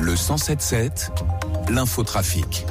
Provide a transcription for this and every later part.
Le 107.7, l'infotrafic.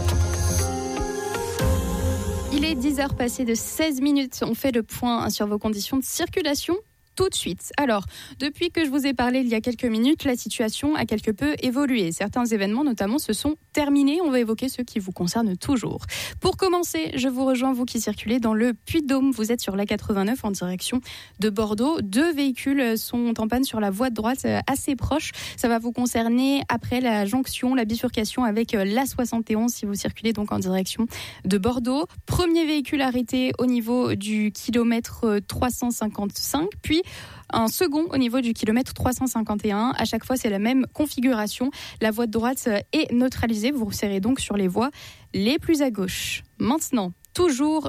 Il est 10h passées de 16 minutes. On fait le point sur vos conditions de circulation tout de suite. Alors, depuis que je vous ai parlé il y a quelques minutes, la situation a quelque peu évolué. Certains événements, notamment, se sont terminés. On va évoquer ceux qui vous concernent toujours. Pour commencer, je vous rejoins, vous qui circulez dans le Puy-de-Dôme. Vous êtes sur l'A89 en direction de Bordeaux. 2 véhicules sont en panne sur la voie de droite assez proche. Ça va vous concerner après la jonction, la bifurcation avec l'A71 si vous circulez donc en direction de Bordeaux. Premier véhicule arrêté au niveau du kilomètre 355, puis un second au niveau du kilomètre 351. À chaque fois, c'est la même configuration. La voie de droite est neutralisée. Vous serrez donc sur les voies les plus à gauche. Maintenant, toujours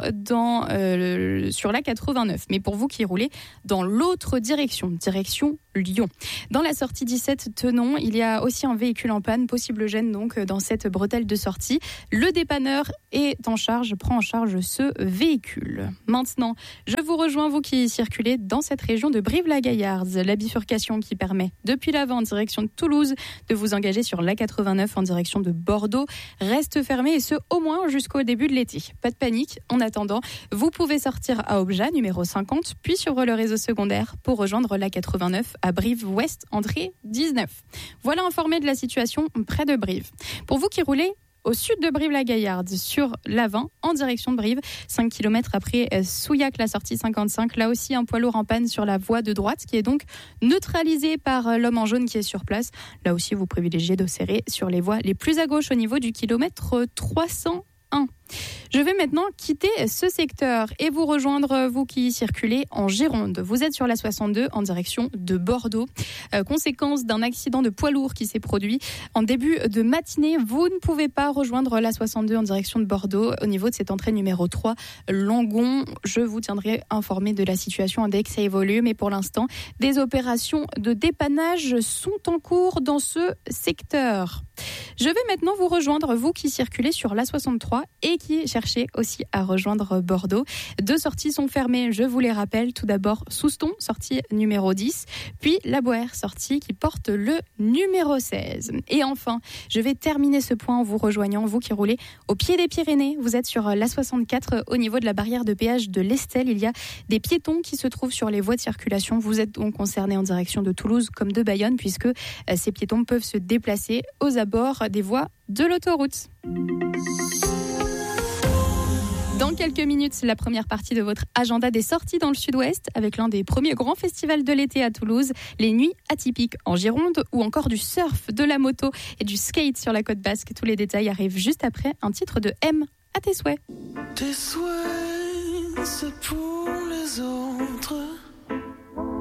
sur la 89, mais pour vous qui roulez dans l'autre direction Lyon. Dans la sortie 17 Tenon, il y a aussi un véhicule en panne, possible gêne donc dans cette bretelle de sortie. Le dépanneur prend en charge ce véhicule. Maintenant, je vous rejoins, vous qui circulez dans cette région de Brive-la-Gaillarde. La bifurcation qui permet, depuis l'avant en direction de Toulouse, de vous engager sur la 89 en direction de Bordeaux, reste fermée et ce au moins jusqu'au début de l'été. Pas de panique. En attendant, vous pouvez sortir à Obja, numéro 50, puis sur le réseau secondaire pour rejoindre la 89 à Brive-Ouest, entrée 19. Voilà informé de la situation près de Brive. Pour vous qui roulez au sud de Brive-la-Gaillarde, sur l'A20, en direction de Brive, 5 km après Souillac, la sortie 55. Là aussi, un poids lourd en panne sur la voie de droite, qui est donc neutralisé par l'homme en jaune qui est sur place. Là aussi, vous privilégiez de serrer sur les voies les plus à gauche au niveau du kilomètre 301. Je vais maintenant quitter ce secteur et vous rejoindre, vous qui circulez en Gironde. Vous êtes sur la 62 en direction de Bordeaux. Conséquence d'un accident de poids lourd qui s'est produit en début de matinée. Vous ne pouvez pas rejoindre la 62 en direction de Bordeaux au niveau de cette entrée numéro 3, Langon. Je vous tiendrai informé de la situation dès que ça évolue, mais pour l'instant, des opérations de dépannage sont en cours dans ce secteur. Je vais maintenant vous rejoindre, vous qui circulez sur la 63 et qui cherchez aussi à rejoindre Bordeaux. 2 sorties sont fermées, je vous les rappelle. Tout d'abord, Souston, sortie numéro 10, puis La Boère, sortie qui porte le numéro 16. Et enfin, je vais terminer ce point en vous rejoignant, vous qui roulez au pied des Pyrénées. Vous êtes sur la 64 au niveau de la barrière de péage de l'Estel. Il y a des piétons qui se trouvent sur les voies de circulation. Vous êtes donc concernés en direction de Toulouse comme de Bayonne, puisque ces piétons peuvent se déplacer aux abords des voies de l'autoroute. Dans quelques minutes, la première partie de votre agenda des sorties dans le sud-ouest avec l'un des premiers grands festivals de l'été à Toulouse, les nuits atypiques en Gironde ou encore du surf, de la moto et du skate sur la côte basque. Tous les détails arrivent juste après un titre de M à tes souhaits. Tes souhaits, c'est pour